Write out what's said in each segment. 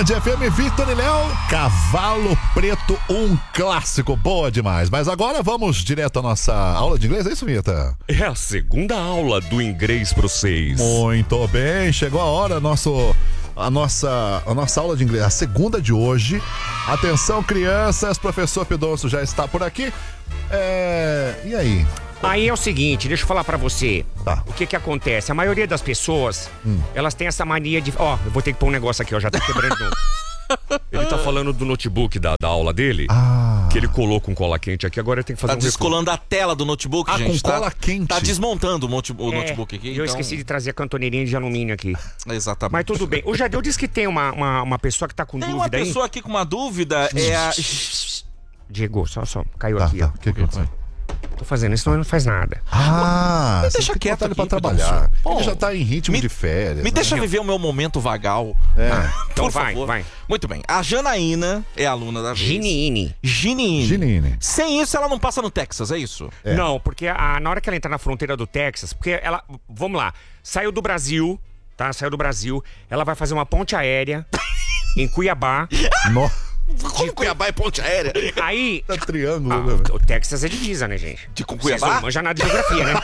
Band FM, Victor e Léo, Cavalo Preto, um clássico, boa demais. Mas agora vamos direto à nossa aula de inglês, é isso, Vita? É a segunda aula do inglês para vocês. Muito bem, chegou a hora, a nossa aula de inglês, a segunda de hoje. Atenção, crianças, professor Pidonço já está por aqui. E aí? Aí é o seguinte, deixa eu falar pra você. Tá. O que acontece? A maioria das pessoas, elas têm essa mania de... Ó, eu vou ter que pôr um negócio aqui, ó, já tá quebrando de novo. Ele tá falando do notebook da aula dele, que ele colou com cola quente aqui, agora ele tem que fazer Tá descolando a tela do notebook, gente. Com cola quente. Tá desmontando o notebook aqui. Eu esqueci de trazer a cantoneirinha de alumínio aqui. Exatamente. Mas tudo bem. O Jadeu disse que tem uma pessoa que tá com Tem dúvida uma aí. pessoa aqui com uma dúvida, é a... Diego, só. Caiu aqui, ó. O que foi? Tô fazendo isso, não, ele não faz nada. Você deixa tem que quieto botar ele pra aqui, trabalhar. Pidonço. Ele já tá em ritmo de férias. Me né? deixa viver o meu momento vagal. Então Por vai, favor. vai. Muito bem. A Janaína é a aluna da vez. Giniine. Ginine. Sem isso, ela não passa no Texas, é isso? Não, porque na hora que ela entrar na fronteira do Texas, porque ela, vamos lá, saiu do Brasil, tá? Saiu do Brasil, ela vai fazer uma ponte aérea em Cuiabá. Nossa, Como Cuiabá é ponte aérea? Aí, tá triângulo, né, velho? o Texas é divisa, né, gente? De Vocês Cuiabá? não manjam nada de geografia, né?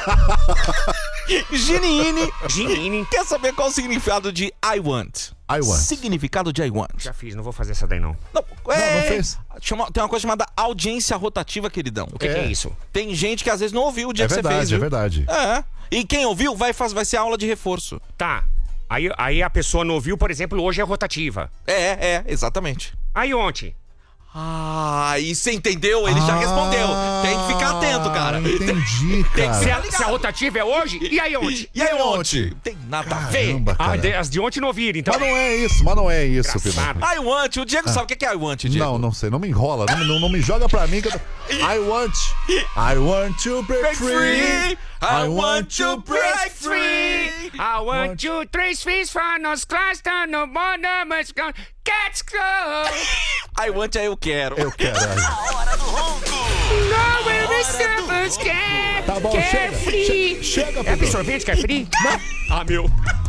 Ginine quer saber qual o significado de I want. I want. Significado de I want. Já fiz, não vou fazer essa daí, não. Não, não fez. Tem uma coisa chamada audiência rotativa, queridão. O que é isso? Tem gente que às vezes não ouviu o dia que você fez, viu? É verdade. E quem ouviu vai ser aula de reforço. Tá. Aí a pessoa não ouviu, por exemplo, hoje é rotativa. Exatamente. Aí ontem. E você entendeu? Ele já respondeu. Tem que ficar atento, cara. Entendi, cara. Se a rotativa é hoje, e aí ontem? E aí ontem? Tem nada a ver. Caramba, cara. As de ontem não ouviram, então. Mas não é isso, Pedro. Engraçado. I want. O Diego sabe o que é I want, Diego? Não sei, não me enrola, não me joga pra mim que I want to break free. I want to break free. I want you, 3 feet from nos class, no more numbers, let's go. I want é eu quero. Eu quero. No, we're the Tá bom, carefree. chega, É Pedro. absorvente, carefree? Ah, meu.